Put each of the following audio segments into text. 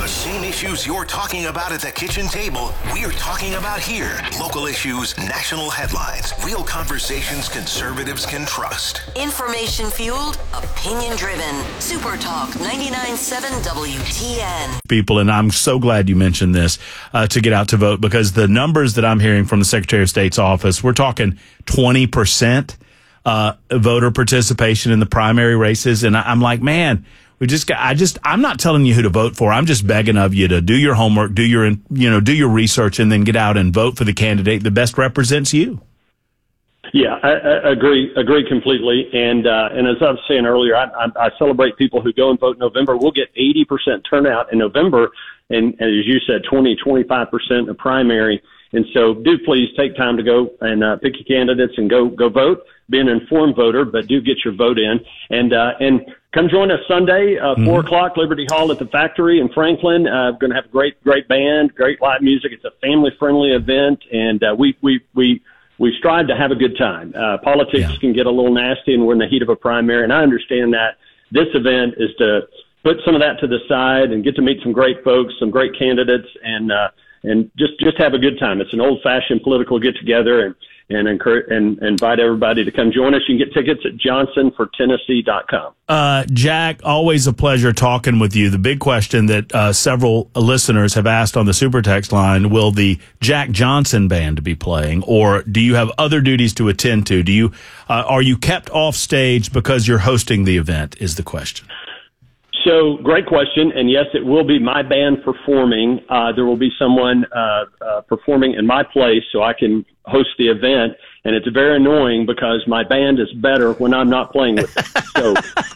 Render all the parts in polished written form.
The same issues you're talking about at the kitchen table, we're talking about here. Local issues, national headlines, real conversations conservatives can trust. Information fueled, opinion driven. Super Talk 99.7 WTN. People, and I'm so glad you mentioned this, to get out to vote, because the numbers that I'm hearing from the Secretary of State's office, we're talking 20% voter participation in the primary races. And I'm like, man, I'm not telling you who to vote for. I'm just begging of you to do your homework, do your research, and then get out and vote for the candidate that best represents you. Yeah, I agree completely. And as I was saying earlier, I celebrate people who go and vote in November. We'll get 80% turnout in November, and as you said, 25% in the primary. And so do please take time to go and pick your candidates and go vote. Be an informed voter, but do get your vote in. And come join us Sunday, 4 o'clock, Liberty Hall at the Factory in Franklin. Going to have a great band, great live music. It's a family-friendly event, and we strive to have a good time. Politics can get a little nasty, and we're in the heat of a primary, and I understand that. This event is to put some of that to the side and get to meet some great folks, some great candidates, and just have a good time. It's an old-fashioned political get-together, and invite everybody to come join us. You can get tickets at johnsonfortennessee.com. Jack, always a pleasure talking with you. The big question that several listeners have asked on the Super Text line, will the Jack Johnson Band be playing, or do you have other duties to attend to? Are you kept off stage because you're hosting the event, is the question. So, great question, and yes, it will be my band performing. There will be someone performing in my place so I can host the event, and it's very annoying because my band is better when I'm not playing with them. So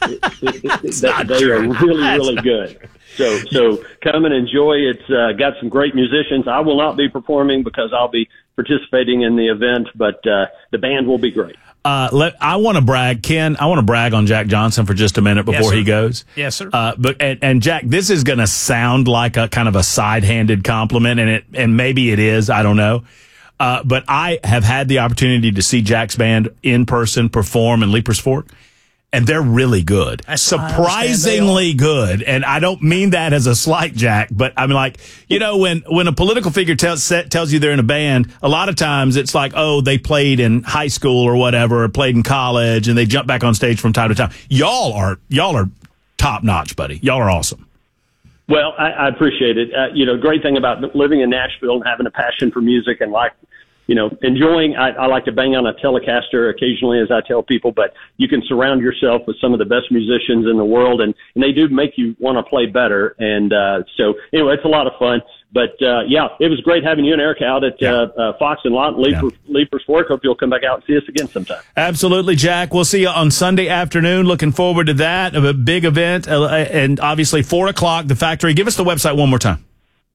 they are really good. So come and enjoy. It's got some great musicians. I will not be performing because I'll be participating in the event, but the band will be great. I want to brag, Ken. I want to brag on Jack Johnson for just a minute before he goes. Yes, sir. And Jack, this is going to sound like a kind of a side-handed compliment, and maybe it is. I don't know. But I have had the opportunity to see Jack's band in person perform in Leapers Fork, and they're really good. Surprisingly good. And I don't mean that as a slight, Jack, but I mean, like, when a political figure tells you they're in a band, a lot of times it's like, oh, they played in high school or whatever, or played in college, and they jump back on stage from time to time. Y'all are top notch, buddy. Y'all are awesome. Well, I appreciate it. Great thing about living in Nashville and having a passion for music and enjoying, I like to bang on a Telecaster occasionally, as I tell people, but you can surround yourself with some of the best musicians in the world, and they do make you want to play better. And so anyway, it's a lot of fun. But it was great having you and Eric out at Fox and Lot, Leapers Fork. Hope you'll come back out and see us again sometime. Absolutely, Jack. We'll see you on Sunday afternoon. Looking forward to that, a big event, and obviously 4 o'clock, the Factory. Give us the website one more time.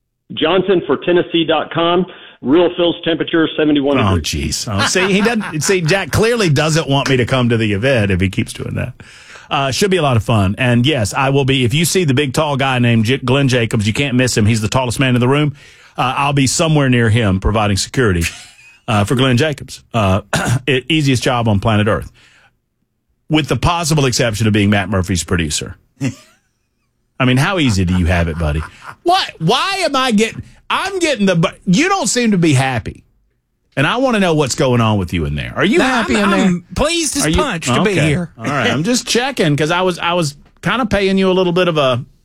johnsonfortennessee.com. Real feels temperature 71 degrees. Oh, jeez. Oh, see, he doesn't. See, Jack clearly doesn't want me to come to the event if he keeps doing that. Should be a lot of fun. And yes, I will be. If you see the big tall guy named Glenn Jacobs, you can't miss him. He's the tallest man in the room. I'll be somewhere near him providing security for Glenn Jacobs. Easiest job on planet Earth, with the possible exception of being Matt Murphy's producer. I mean, how easy do you have it, buddy? What? Why am I getting? I'm getting you don't seem to be happy. And I want to know what's going on with you in there. Are you happy in there? I'm pleased as punch to be here. All right. I'm just checking because I was kind of paying you a little bit of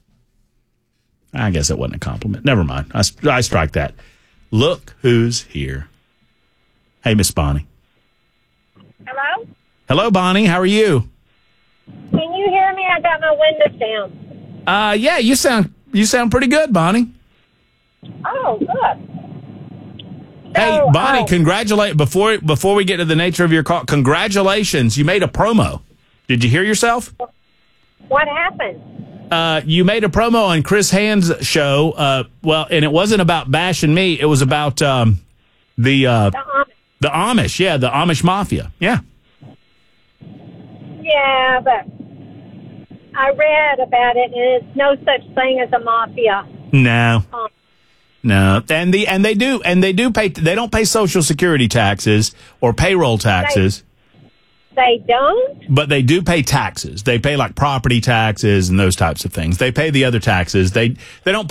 I guess it wasn't a compliment. Never mind. I strike that. Look who's here. Hey, Miss Bonnie. Hello? Hello, Bonnie. How are you? Can you hear me? I got my windows down. Yeah, you sound pretty good, Bonnie. Oh, good. Hey, Bonnie, congratulate before we get to the nature of your call. Congratulations, you made a promo. Did you hear yourself? What happened? You made a promo on Chris Hand's show. And it wasn't about bashing me. It was about the Amish. Yeah, the Amish Mafia. Yeah. Yeah, but I read about it, and it's no such thing as a mafia. No. No, and they do pay. They don't pay Social Security taxes or payroll taxes. They don't? But they do pay taxes. They pay like property taxes and those types of things. They pay the other taxes. They don't